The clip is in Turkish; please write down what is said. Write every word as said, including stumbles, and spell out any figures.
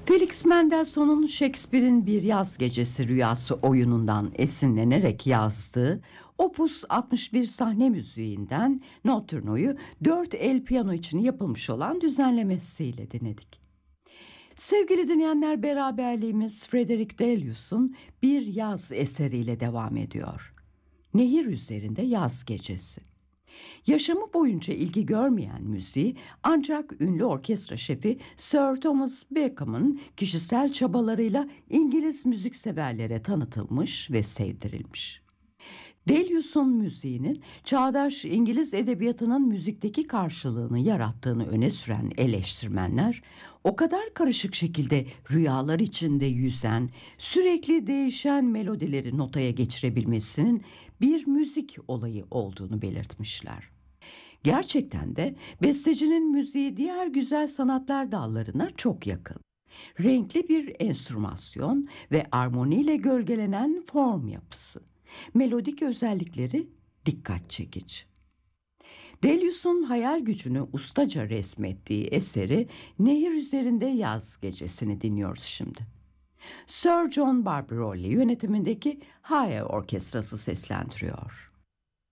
Felix Mendelssohn'un Shakespeare'in Bir Yaz Gecesi Rüyası oyunundan esinlenerek yazdığı Opus altmış bir sahne müziğinden Notturno'yu dört el piyano için yapılmış olan düzenlemesiyle dinledik. Sevgili dinleyenler, beraberliğimiz Frederick Delius'un Bir Yaz eseriyle devam ediyor. Nehir üzerinde yaz gecesi. Yaşamı boyunca ilgi görmeyen müziği ancak ünlü orkestra şefi Sir Thomas Beckham'ın kişisel çabalarıyla İngiliz müzikseverlere tanıtılmış ve sevdirilmiş. Delius'un müziğinin çağdaş İngiliz edebiyatının müzikteki karşılığını yarattığını öne süren eleştirmenler, o kadar karışık şekilde rüyalar içinde yüzen, sürekli değişen melodileri notaya geçirebilmesinin bir müzik olayı olduğunu belirtmişler. Gerçekten de bestecinin müziği diğer güzel sanatlar dallarına çok yakın. Renkli bir enstrümasyon ve armoniyle gölgelenen form yapısı. Melodik özellikleri dikkat çekici. Delius'un hayal gücünü ustaca resmettiği eseri Nehir Üzerinde Yaz Gecesi'ni dinliyoruz şimdi. Sir John Barbirolli yönetimindeki Haye Orkestrası seslendiriyor.